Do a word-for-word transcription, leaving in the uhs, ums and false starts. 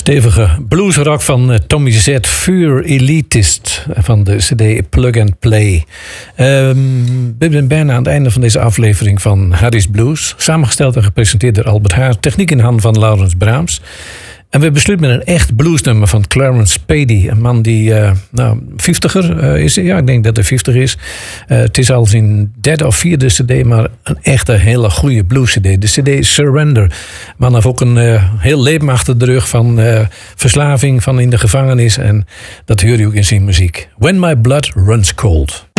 Stevige bluesrock van uh, Tommy Z, Vuur Elitist van de cd Plug and Play. Um, we zijn bijna aan het einde van deze aflevering van Harry's Blues. Samengesteld en gepresenteerd door Albert Haas. Techniek in handen van Laurens Braams. En we besluiten met een echt bluesnummer van Clarence Spady. Een man die, uh, nou, vijftiger uh, is. Ja, ik denk dat hij vijftig is. Uh, het is al zijn derde of vierde cd, maar een echte hele goede blues cd. De cd Surrender. Man heeft ook een uh, heel leven achter de rug van uh, verslaving, van in de gevangenis. En dat hoor je ook in zijn muziek. When My Blood Runs Cold.